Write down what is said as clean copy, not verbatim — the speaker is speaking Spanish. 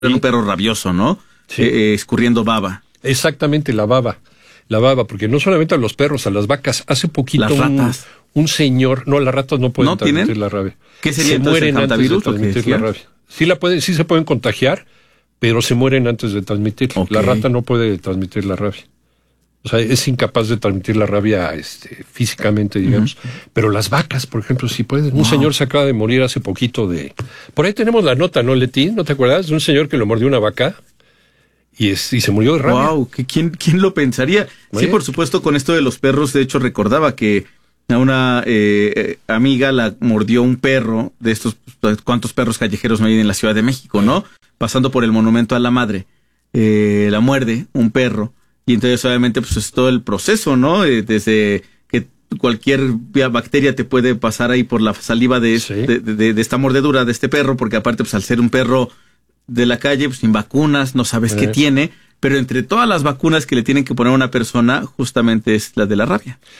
un perro rabioso, ¿no? Sí. Escurriendo baba. Exactamente, la baba, porque no solamente a los perros, a las vacas. Hace poquito Las ratas. un señor, no, las ratas no pueden transmitir la rabia. ¿Qué sería se entonces mueren el antes de hantavirus, transmitir la rabia. Sí se pueden contagiar, pero se mueren antes de transmitir. Okay. La rata no puede transmitir la rabia. O sea, es incapaz de transmitir la rabia físicamente, digamos. Pero las vacas, por ejemplo, sí pueden. Un señor se acaba de morir hace poquito de... Por ahí tenemos la nota, ¿no, Leti? ¿No te acuerdas? De un señor que lo mordió una vaca y se murió de rabia. Wow, ¿quién lo pensaría? Sí, por supuesto, con esto de los perros, de hecho, recordaba que a una amiga la mordió un perro de estos, ¿cuántos perros callejeros no hay en la Ciudad de México, no? Pasando por el Monumento a la Madre, la muerde un perro. Y entonces, obviamente, pues es todo el proceso, ¿no? Desde que cualquier bacteria te puede pasar ahí por la saliva de esta mordedura de este perro, porque aparte, pues al ser un perro de la calle, pues sin vacunas, no sabes qué tiene, pero entre todas las vacunas que le tienen que poner a una persona, justamente es la de la rabia.